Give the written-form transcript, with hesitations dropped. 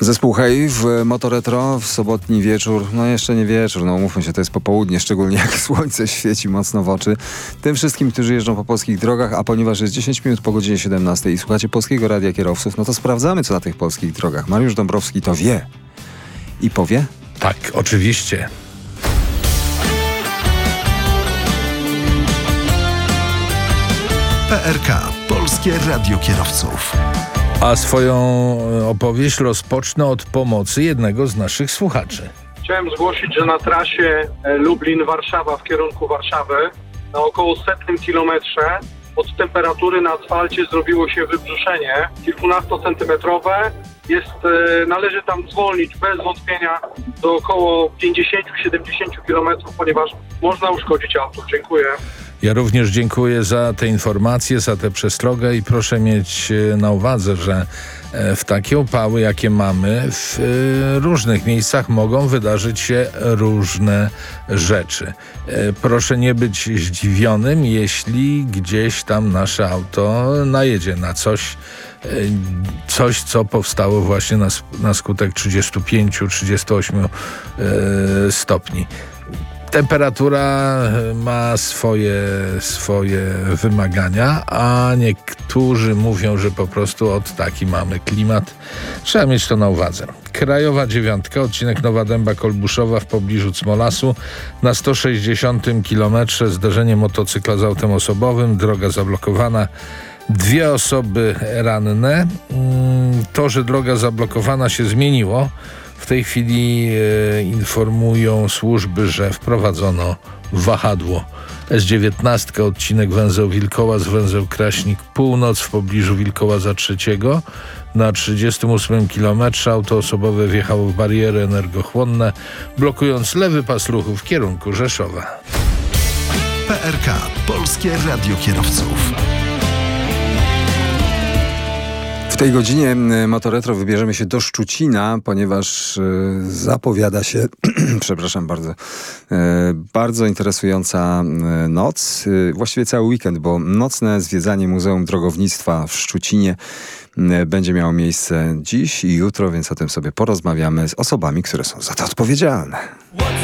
Zespół Hej w Motoretro w sobotni wieczór, no jeszcze nie wieczór, no umówmy się, to jest popołudnie, szczególnie jak słońce świeci mocno w oczy. Tym wszystkim, którzy jeżdżą po polskich drogach, a ponieważ jest 10 minut po godzinie 17 i słuchacie Polskiego Radia Kierowców, no to sprawdzamy, co na tych polskich drogach. Mariusz Dąbrowski to wie i powie? Tak, oczywiście. PRK, Polskie Radio Kierowców. A swoją opowieść rozpocznę od pomocy jednego z naszych słuchaczy. Chciałem zgłosić, że na trasie Lublin-Warszawa w kierunku Warszawy na około 100 kilometrze od temperatury na asfalcie zrobiło się wybrzuszenie kilkunastocentymetrowe. Należy tam zwolnić bez wątpienia do około 50-70 kilometrów, ponieważ można uszkodzić auto. Dziękuję. Ja również dziękuję za te informacje, za tę przestrogę i proszę mieć na uwadze, że w takie upały, jakie mamy, w różnych miejscach mogą wydarzyć się różne rzeczy. Proszę nie być zdziwionym, jeśli gdzieś tam nasze auto najedzie na coś, co powstało właśnie na skutek 35-38 stopni. Temperatura ma swoje wymagania, a niektórzy mówią, że po prostu taki mamy klimat. Trzeba mieć to na uwadze. Krajowa 9, odcinek Nowa Dęba-Kolbuszowa w pobliżu Cmolasu. Na 160 km zderzenie motocykla z autem osobowym, droga zablokowana. 2 osoby ranne. To, że droga zablokowana się zmieniło, w tej chwili informują służby, że wprowadzono wahadło. S19, odcinek węzeł Wilkołaz, węzeł Kraśnik Północ w pobliżu Wilkołaza III. Na 38 km auto osobowe wjechało w bariery energochłonne, blokując lewy pas ruchu w kierunku Rzeszowa. PRK, Polskie Radio Kierowców. W tej godzinie Motoretro wybierzemy się do Szczucina, ponieważ zapowiada się, przepraszam bardzo, bardzo interesująca noc, właściwie cały weekend, bo nocne zwiedzanie Muzeum Drogownictwa w Szczucinie będzie miało miejsce dziś i jutro, więc o tym sobie porozmawiamy z osobami, które są za to odpowiedzialne.